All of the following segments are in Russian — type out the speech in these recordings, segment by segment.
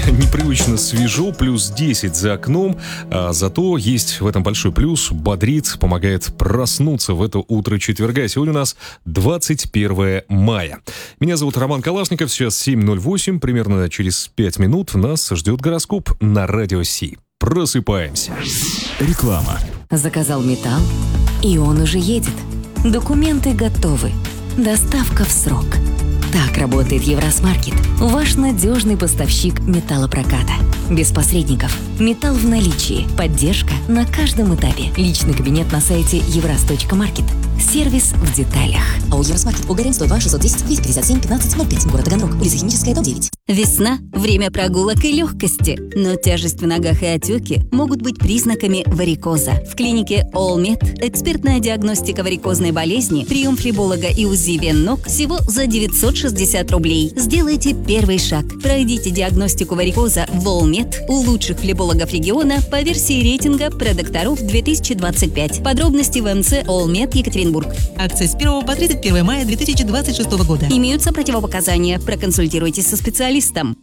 непривычно свежо, плюс 10 за окном, зато есть в этом большой плюс, бодрит, помогает проснуться в это утро четверга. Сегодня у нас 21 мая. Меня зовут Роман Калашников, сейчас 7:08, примерно через 5 минут нас ждет гороскоп на Радио Си. Просыпаемся. Реклама. Заказал металл, и он уже едет. Документы готовы. Доставка в срок. Так работает Евросмаркет, ваш надежный поставщик металлопроката. Без посредников. Металл в наличии. Поддержка на каждом этапе. Личный кабинет на сайте евраз.маркет. Сервис в деталях. АО Евросмаркет. Bulgarian 102 610 257 1505. Город Таганрог. Улица Химическая, дом 9. Весна – время прогулок и легкости, но тяжесть в ногах и отеки могут быть признаками варикоза. В клинике All-Med экспертная диагностика варикозной болезни, прием флеболога и УЗИ вен ног всего за 960 рублей. Сделайте первый шаг. Пройдите диагностику варикоза в All-Med у лучших флебологов региона по версии рейтинга продокторов 2025. Подробности в МЦ All-Med Екатеринбург. Акция с 1 по 31 мая 2026 года. Имеются противопоказания. Проконсультируйтесь со специалистом.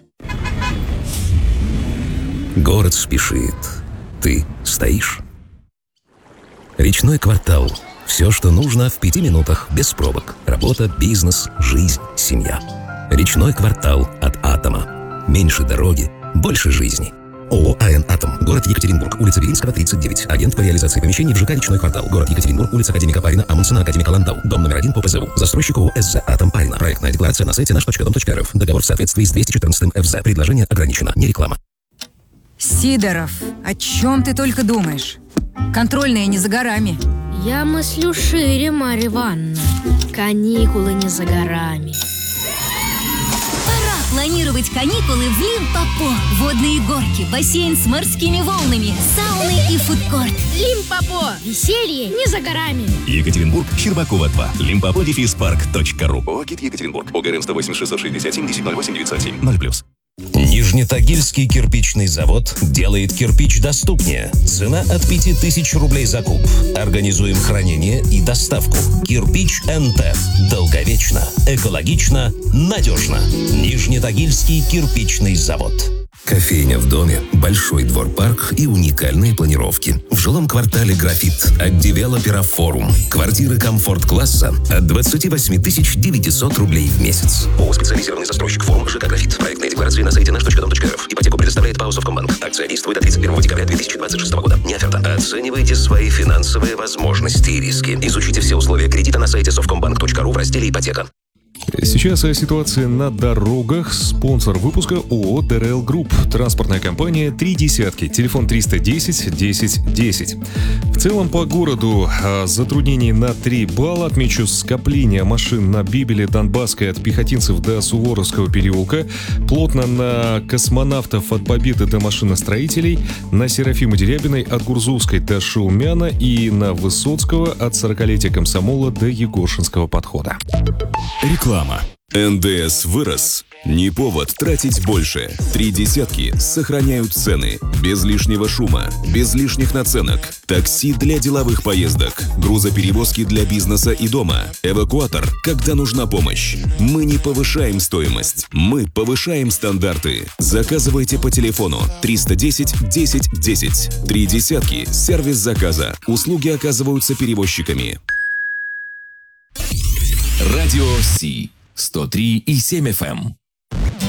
Город спешит. Ты стоишь? Речной квартал. Все, что нужно в 5 минутах, без пробок. Работа, бизнес, жизнь, семья. Речной квартал от Атома. Меньше дороги, больше жизни. ООО «АН Атом». Город Екатеринбург. Улица Веринского, 39. Агент по реализации помещений в ЖК «Речной квартал». Город Екатеринбург. Улица Академика Парина, Амундсена, Академика Ландау. Дом номер 1 по ПЗУ. Застройщик ООО «СЗ Атом Парина». Проектная декларация на сайте наш.дом.рф. Договор в соответствии с 214 ФЗ. Предложение ограничено. Не реклама. Сидоров, о чем ты только думаешь? Контрольные не за горами. Я мыслю шире, Марья Ивановна. Каникулы не за горами. Планировать каникулы в Лимпопо. Водные горки, бассейн с морскими волнами, сауны и фудкорт. Лимпопо. Веселье не за горами. Екатеринбург, Щербакова 2. limpopo-park.ru. ОГИТ Екатеринбург. ОГРН 108 667 1008 907. 0+. Нижнетагильский кирпичный завод делает кирпич доступнее. Цена от 5000 рублей за куб. Организуем хранение и доставку. Кирпич НТ. Долговечно, экологично, надежно. Нижнетагильский кирпичный завод. Кофейня в доме, большой двор-парк и уникальные планировки. В жилом квартале «Графит» от девелопера «Форум». Квартиры комфорт-класса от 28 900 рублей в месяц. ООО «Специализированный застройщик «Форум» ЖК «Графит». Проектные декларации на сайте наш.дом.рф. Ипотеку предоставляет ПАО «Совкомбанк». Акция действует до 31 декабря 2026 года. Не оферта. Оценивайте свои финансовые возможности и риски. Изучите все условия кредита на сайте совкомбанк.ру в разделе «Ипотека». Сейчас о ситуации на дорогах. Спонсор выпуска ООО «ДРЛ Групп». Транспортная компания «Три десятки». Телефон 310 10 10. В целом по городу затруднений на 3 балла. Отмечу скопление машин на Бибеле, Донбасской от Пехотинцев до Суворовского переулка. Плотно на Космонавтов от Победы до Машиностроителей. На Серафима Дерябиной от Гурзувской до Шаумяна. И на Высоцкого от 40-летия Комсомола до Егоршинского подхода. Реклама. НДС вырос? Не повод тратить больше. Три десятки сохраняют цены. Без лишнего шума, без лишних наценок. Такси для деловых поездок. Грузоперевозки для бизнеса и дома. Эвакуатор, когда нужна помощь. Мы не повышаем стоимость. Мы повышаем стандарты. Заказывайте по телефону 310 10 10. Три десятки. Сервис заказа. Услуги оказываются перевозчиками. Радио Си. 103,7 FM.